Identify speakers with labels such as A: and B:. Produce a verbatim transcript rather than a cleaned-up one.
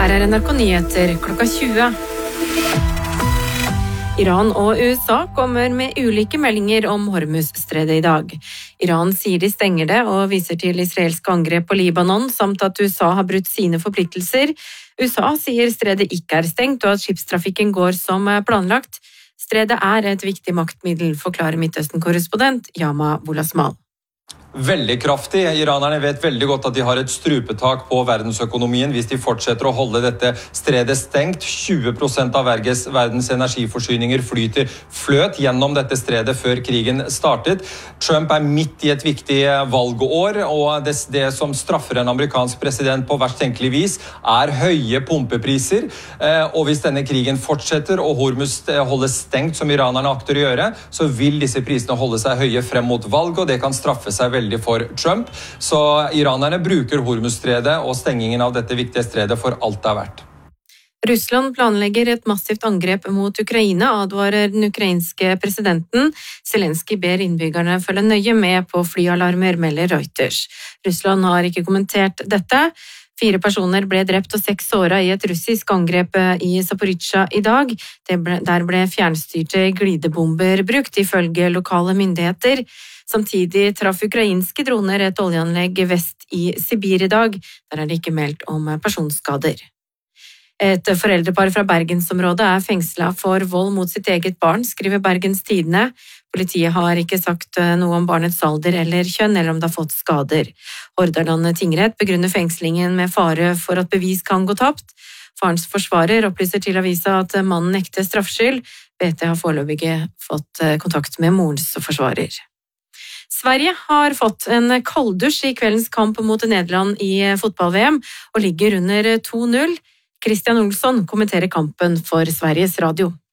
A: Her er N R K Nyheter klokka tjue. Iran og U S A kommer med ulike meldinger om Hormuz-stredet i dag. Iran sier de stenger det og viser til israelske angrep på Libanon, samt at U S A har brutt sine forpliktelser. U S A sier stredet ikke er stengt og at skipstrafikken går som planlagt. Stredet er et viktig maktmiddel, forklarer Midtøsten-korrespondent Yama Wolasmal.
B: Veldig kraftig. Iranerne vet veldig godt at de har et strupetak på verdensøkonomien hvis de fortsetter å holde dette stredet stengt. tjue prosent av verdens energiforsyninger flyter fløt gjennom dette stredet før krigen startet. Trump er midt i et viktig valgår, og det, det som straffer en amerikansk president på verst tenkelig vis er høye pumpepriser. Og hvis denne krigen fortsetter og Hormuz holdes stengt som iranerne akter å gjøre, så vil disse prisene holde seg høye frem mot valg, og det kan straffe seg veldig for Trump. Så iranerne bruker Hormuz-stredet og stengingen av dette viktige stredet for alt det er verdt.
A: Russland planlegger et massivt angrep mot Ukraina, advarer den ukrainske presidenten. Zelenskyj ber innbyggerne følge nøye med på flyalarmer, melder Reuters. Russland har ikke kommentert dette. Fire personer ble drept og seks såret i et russisk angrep i Zaporizjzja i dag. Ble, der ble fjernstyrte glidebomber brukt, ifølge lokale myndigheter. Samtidig traff ukrainske droner et oljeanlegg vest i Sibir i dag. Der er det ikke meldt om personskader. Et foreldrepar fra Bergensområdet er fengslet for vold mot sitt eget barn, skriver Bergens Tidende. Politiet har ikke sagt noe om barnets alder eller kjønn, eller om det har fått skader. Hordaland tingrett begrunner fengslingen med fare for at bevis kan gå tapt. Farens forsvarer opplyser til avisa at mannen nekter straffskyld. B T har foreløpig fått kontakt med morens forsvarer. Sverige har fått en kalddusj i kveldens kamp mot Nederland i fotball-V M og ligger under to null. Christian Olsson kommenterer kampen for Sveriges Radio.